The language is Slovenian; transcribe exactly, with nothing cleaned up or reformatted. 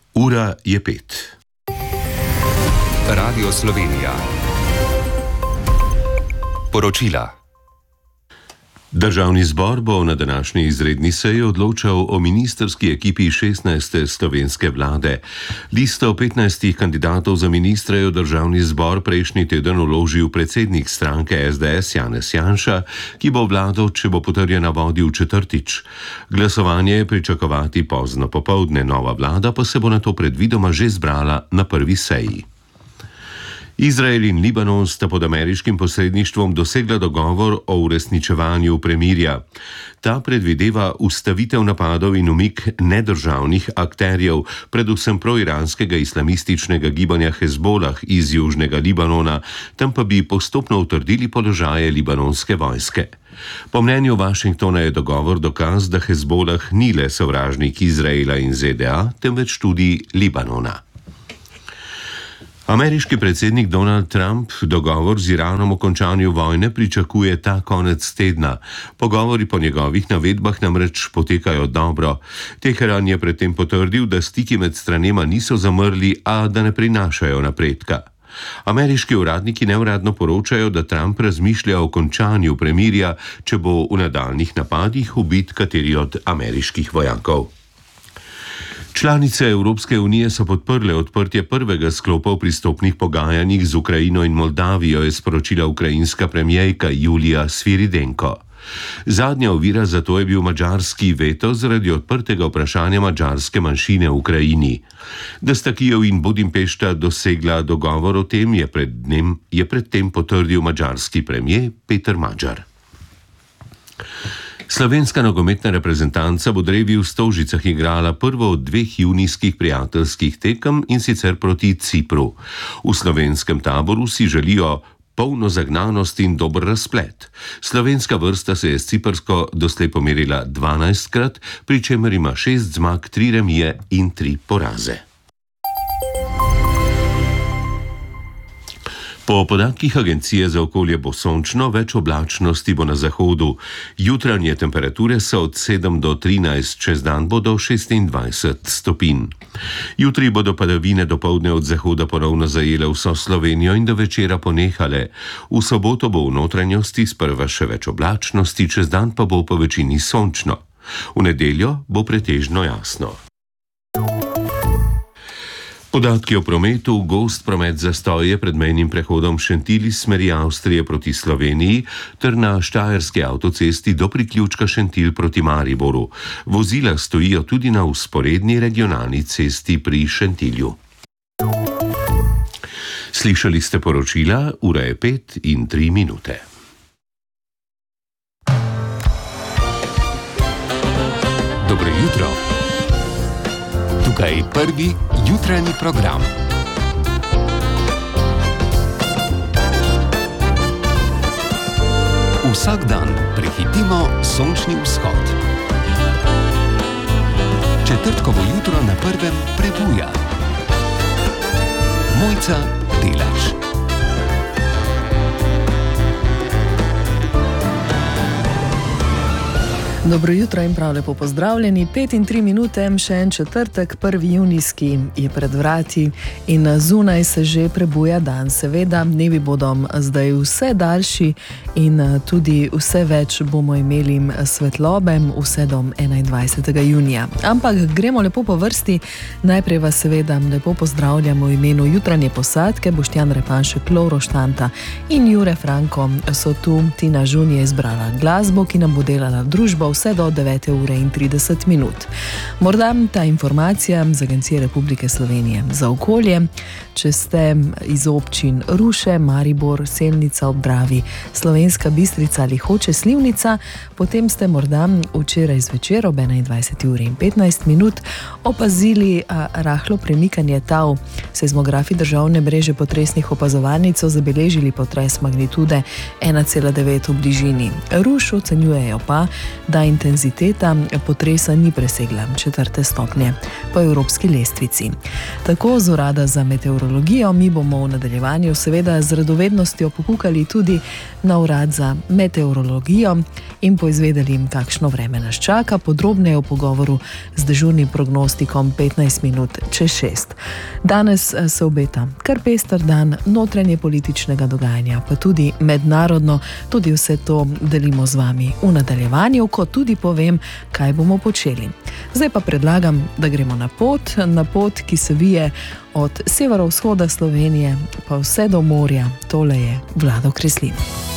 Ura je pet. Radio Slovenija. Poročila. Državni zbor bo na današnji izredni seji odločal o ministrski ekipi šestnajste slovenske vlade. Listo petnajstih kandidatov za ministre je v državni zbor prejšnji teden vložil predsednik stranke es de es Janez Janša, ki bo vlado, če bo potrjena, vodil četrtič. Glasovanje je pričakovati pozno popoldne, nova vlada pa se bo na to predvidoma že zbrala na prvi seji. Izrael in Libanon sta pod ameriškim posredništvom dosegla dogovor o uresničevanju premirja. Ta predvideva ustavitev napadov in umik nedržavnih akterjev, predvsem proiranskega islamističnega gibanja Hezbolah iz južnega Libanona, tam pa bi postopno utrdili položaje libanonske vojske. Po mnenju Washingtona je dogovor dokaz, da Hezbolah ni le sovražnik Izraela in ze de a, temveč tudi Libanona. Ameriški predsednik Donald Trump dogovor z Iranom o končanju vojne pričakuje ta konec tedna. Pogovori po njegovih navedbah namreč potekajo dobro. Teheran je predtem potrdil, da stiki med stranema niso zamrli, a da ne prinašajo napredka. Ameriški uradniki neuradno poročajo, da Trump razmišlja o končanju premirja, če bo v nadaljnjih napadih ubit kateri od ameriških vojakov. Članice Evropske unije so podprle odprtje prvega sklopa v pristopnih pogajanjih z Ukrajino in Moldavijo, je sporočila ukrajinska premijerka Julija Sviridenko. Zadnja ovira za to je bil madžarski veto zaradi odprtega vprašanja madžarske manjšine v Ukrajini. Da sta Kijev in Budimpešta dosegla dogovor o tem, je, pred dnem, je predtem potrdil madžarski premijer Peter Magyar. Slovenska nogometna reprezentanca bo drevi v Stožicah igrala prvo od dveh junijskih prijateljskih tekem, in sicer proti Cipru. V slovenskem taboru si želijo polno zagnanost in dober razplet. Slovenska vrsta se je s ciprsko doslej pomerila dvanajstkrat, pri čemer ima šest zmag, tri remije in tri poraze. Po podatkih Agencije za okolje bo sončno, več oblačnosti bo na zahodu. Jutranje temperature so od sedem do trinajst, čez dan bo do šestindvajset stopinj. Jutri bodo padavine dopoldne od zahoda ponovno zajele vso Slovenijo in do večera ponehale. V soboto bo v notranjosti sprva še več oblačnosti, čez dan pa bo po večini sončno. V nedeljo bo pretežno jasno. Podatki o prometu: gost promet zastoje pred mejnim prehodom Šentilj iz smeri Avstrije proti Sloveniji ter na štajerski avtocesti do priključka Šentilj proti Mariboru. Vozila stojijo tudi na vzporedni regionalni cesti pri Šentilju. Slišali ste poročila, ura je pet in tri minute. Dobro jutro. Tukaj prvi jutranji program. Vsak dan prehitimo sončni vzhod. Četrtkovo jutro na prvem prebuja. Mojca Delač. Dobro jutro in prav lepo pozdravljeni. Pet in tri minute, še en četrtek, prvi junijski je pred vrati in zunaj se že prebuja dan. Seveda, dnevi bodo zdaj vse daljši in tudi vse več bomo imeli svetlobe, vse do enaindvajsetega junija. Ampak gremo lepo po vrsti. Najprej vas seveda lepo pozdravljamo v imenu jutranje posadke. Boštjan Repanšek, Lovro Štanta in Jure Franko so tu. Tina Žun je izbrala glasbo, ki nam bo delala družbo vse do devete ure in trideset minut. Morda ta informacija z Agencije Republike Slovenije za okolje. Če ste iz občin Ruše, Maribor, Selnica ob Dravi, Slovenska Bistrica ali Hoče - Slivnica, potem ste morda včeraj zvečer ob enaindvajseti uri in petnajst minut opazili a, rahlo premikanje tal. Seizmografi državne mreže potresnih opazovalnic so zabeležili potres magnitude ena cela devet v bližini. Ruš ocenjujejo pa, da ta intenziteta potresa ni presegla četrte stopnje po evropski lestvici. Tako z urada za meteorologijo mi bomo v nadaljevanju seveda z radovednostjo pokukali tudi na urad za meteorologijo in poizvedeli, kakšno vreme nas čaka, podrobneje v pogovoru z dežurnim prognostikom petnajst minut čez šest. Danes se obeta kar pester dan notranje političnega dogajanja, pa tudi mednarodno, tudi vse to delimo z vami v nadaljevanju, ko tudi povem, kaj bomo počeli. Zdaj pa predlagam, da gremo na pot, na pot, ki se vije od severovzhoda Slovenije pa vse do morja. Tole je Vlado Kreslin.